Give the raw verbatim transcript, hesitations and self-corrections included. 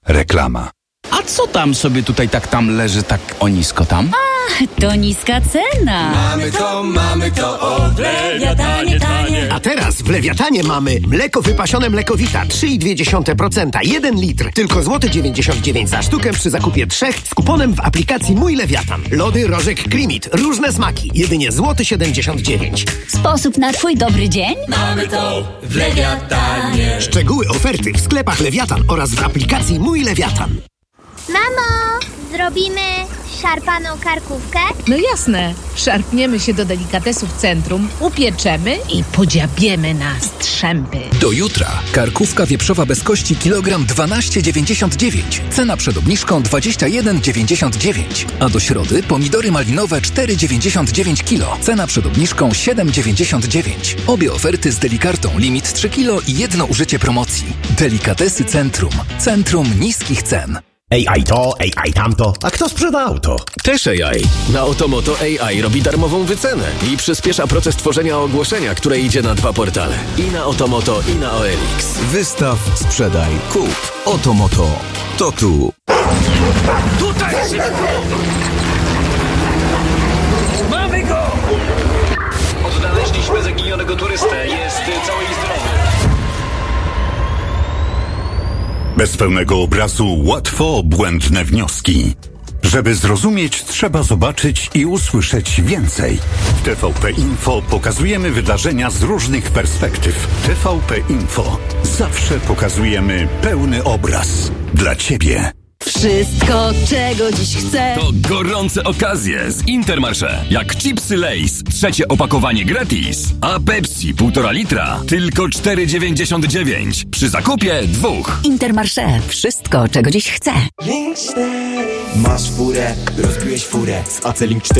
Reklama. A co tam sobie tutaj tak tam leży tak o nisko tam? A, to niska cena. Mamy to, mamy to, o w Lewiatanie tanie. A teraz w Lewiatanie mamy mleko wypasione Mlekowita trzy i dwie dziesiąte procent, jeden litr. Tylko złoty dziewięćdziesiąt dziewięć za sztukę przy zakupie trzech z kuponem w aplikacji Mój Lewiatan. Lody Rożek Klimit. Różne smaki. Jedynie złoty siedemdziesiąt dziewięć. Sposób na twój dobry dzień? Mamy to w Lewiatanie. Szczegóły oferty w sklepach Lewiatan oraz w aplikacji Mój Lewiatan. Mamo, zrobimy szarpaną karkówkę? No jasne. Szarpniemy się do delikatesów centrum, upieczemy i podziabiemy na strzępy. Do jutra. Karkówka wieprzowa bez kości kilogram dwanaście dziewięćdziesiąt dziewięć. Cena przed obniżką dwadzieścia jeden dziewięćdziesiąt dziewięć. A do środy pomidory malinowe cztery dziewięćdziesiąt dziewięć kilo. Cena przed obniżką siedem dziewięćdziesiąt dziewięć. Obie oferty z delikartą limit trzy kilo i jedno użycie promocji. Delikatesy Centrum. Centrum niskich cen. A I to, A I tamto. A kto sprzeda auto? Też A I. Na Otomoto A I robi darmową wycenę i przyspiesza proces tworzenia ogłoszenia, które idzie na dwa portale. I na Otomoto, i na O L X. Wystaw, sprzedaj, kup. Otomoto. To tu. Tutaj szybko! Mamy go! Odnaleźliśmy zaginionego turystę. Jest cały i zdrowy. Bez pełnego obrazu łatwo błędne wnioski. Żeby zrozumieć, trzeba zobaczyć i usłyszeć więcej. W T V P Info pokazujemy wydarzenia z różnych perspektyw. T V P Info. Zawsze pokazujemy pełny obraz. Dla Ciebie. Wszystko, czego dziś chcę. To gorące okazje z Intermarché. Jak chipsy Lay's, trzecie opakowanie gratis. A Pepsi półtora litra, tylko cztery dziewięćdziesiąt dziewięć. Przy zakupie dwóch. Intermarché. Wszystko, czego dziś chcę. Masz furę, rozbiłeś furę z Acelink cztery.